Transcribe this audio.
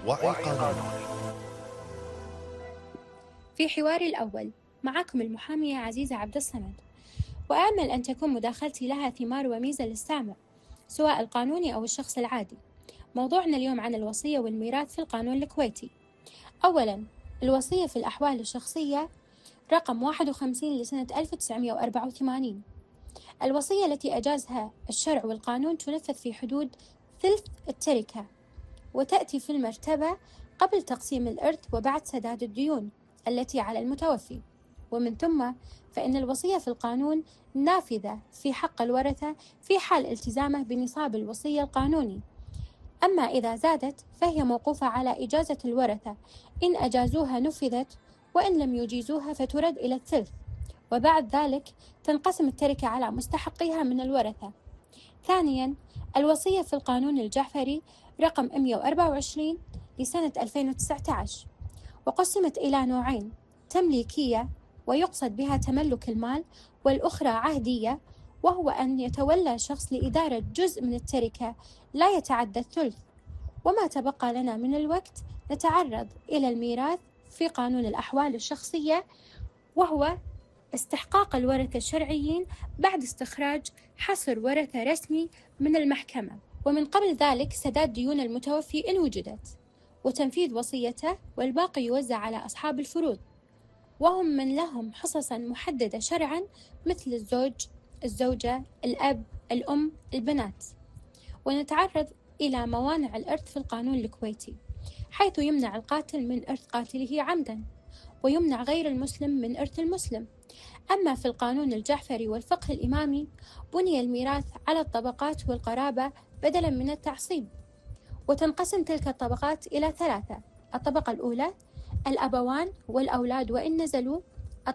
وعي قانوني. في حواري الأول معكم المحامية عزيزة عبد الصمد، وأأمل أن تكون مداخلتي لها ثمار وميزة للسامع سواء القانوني أو الشخص العادي. موضوعنا اليوم عن الوصية والميراث في القانون الكويتي. أولاً، الوصية في الأحوال الشخصية رقم 51 لسنة 1984. الوصية التي أجازها الشرع والقانون تنفذ في حدود ثلث التركة، وتأتي في المرتبة قبل تقسيم الإرث وبعد سداد الديون التي على المتوفي، ومن ثم فإن الوصية في القانون نافذة في حق الورثة في حال التزامه بنصاب الوصية القانوني. أما إذا زادت فهي موقوفة على إجازة الورثة، إن أجازوها نفذت، وإن لم يجيزوها فترد إلى الثلث، وبعد ذلك تنقسم التركة على مستحقيها من الورثة. ثانياً، الوصية في القانون الجعفري رقم 124 لسنة 2019، وقسمت إلى نوعين: تمليكية ويقصد بها تملك المال، والأخرى عهدية، وهو أن يتولى شخص لإدارة جزء من التركة لا يتعدى الثلث. وما تبقى لنا من الوقت نتعرض إلى الميراث في قانون الأحوال الشخصية، وهو استحقاق الورثة الشرعيين بعد استخراج حصر ورثة رسمي من المحكمة، ومن قبل ذلك سداد ديون المتوفي إن وجدت، وتنفيذ وصيته، والباقي يوزع على أصحاب الفروض، وهم من لهم حصصا محددة شرعا مثل الزوج، الزوجة، الأب، الأم، البنات. ونتعرض إلى موانع الإرث في القانون الكويتي، حيث يمنع القاتل من إرث قاتله عمدا، ويمنع غير المسلم من إرث المسلم. أما في القانون الجعفري والفقه الإمامي بني الميراث على الطبقات والقرابة بدلا من التعصيب، وتنقسم تلك الطبقات إلى ثلاثة: الطبقة الأولى الأبوان والأولاد وإن نزلوا،